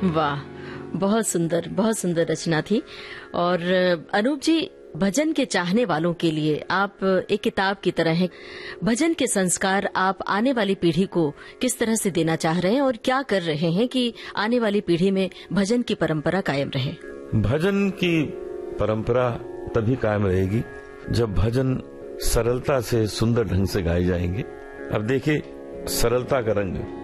वाह, बहुत सुंदर रचना थी। और अनूप जी, भजन के चाहने वालों के लिए आप एक किताब की तरह हैं। भजन के संस्कार आप आने वाली पीढ़ी को किस तरह से देना चाह रहे हैं और क्या कर रहे हैं कि आने वाली पीढ़ी में भजन की परंपरा कायम रहे? भजन की परंपरा तभी कायम रहेगी जब भजन सरलता से, सुंदर ढंग से गाए जाएंगे। अब देखिए, सरलता का रंग